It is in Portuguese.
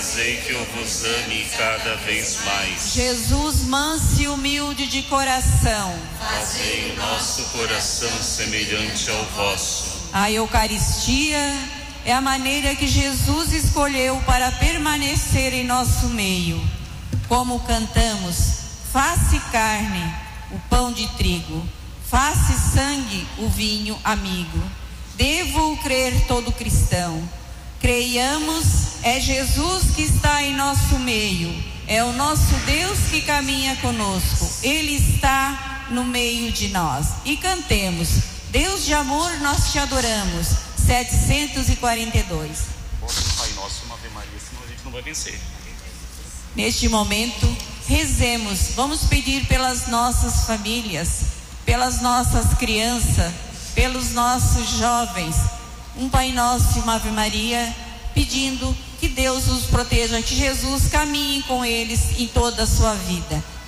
fazei que eu vos ame cada vez mais. Jesus manso e humilde de coração, fazei o nosso coração semelhante ao vosso. A Eucaristia é a maneira que Jesus escolheu para permanecer em nosso meio. Como cantamos, faz-se carne o pão de trigo, faz-se sangue o vinho amigo. Devo crer todo cristão. Creiamos, é Jesus que está em nosso meio, é o nosso Deus que caminha conosco, Ele está no meio de nós. E cantemos, Deus de amor, nós te adoramos. 742. Pai Nosso, uma Ave Maria, senão a gente não vai vencer. Neste momento, rezemos, vamos pedir pelas nossas famílias, pelas nossas crianças, pelos nossos jovens, um Pai Nosso e uma Ave Maria, pedindo que Deus os proteja, que Jesus caminhe com eles em toda a sua vida.